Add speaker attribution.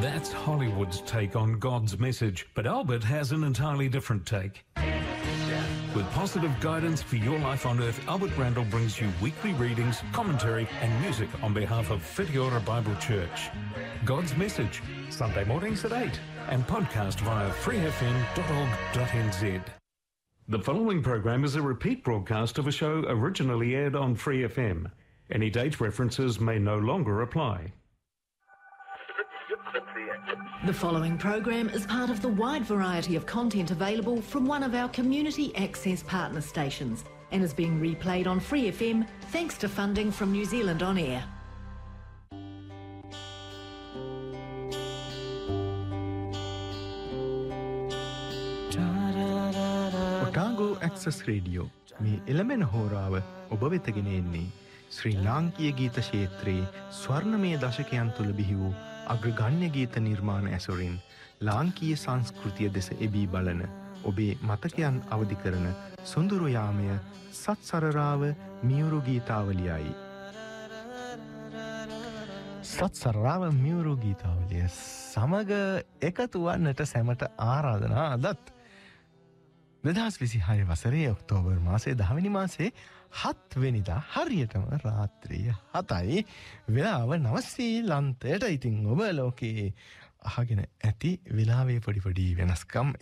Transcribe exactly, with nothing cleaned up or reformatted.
Speaker 1: That's Hollywood's take on God's message, but Albert has an entirely different take. With positive guidance for your life on earth, Albert Randall brings you weekly readings, commentary and music on behalf of Whitiora Bible Church. God's Message, Sunday mornings at eight, and podcast via free f m dot org dot n z. The following program is a repeat broadcast of a show originally aired on Free F M. Any date references may no longer apply.
Speaker 2: The following program is part of the wide variety of content available from one of our community access partner stations and is being replayed on Free F M thanks to funding from New Zealand On Air.
Speaker 3: Otago Access Radio මේ එළමෙන හෝරාව ඔබ වෙත ගෙන එන්නේ ශ්‍රී ලාංකීය ගීත ක්ෂේත්‍රයේ ස්වර්ණමය දශකයන් තුල බිහි වූ අග්‍රගණ්‍ය ගීත නිර්මාණ ඇසුරින් ලාංකීය සංස්කෘතිය දෙස එබී බලන ඔබේ මතකයන් අවදි කරන සොඳුරු යාමය සත්සරරාව මියුරු ගීතාවලියයි. සත්සරරාව මියුරු ගීතාවලිය සමග එකතු වන්නට සැමට ආරාධනා අදත් දෙදහස් විසිහය වසරේ ඔක්තෝබර් මාසයේ දහවෙනි මාසයේ හත්වෙනිදා හරියටම රාත්‍රිය හතයි වෙලාව නවසීලන්තයට. ඉතින් ඔබ ලෝකේ අහගෙන ඇති වෙලාවේ පොඩි පොඩි වෙනස්කම්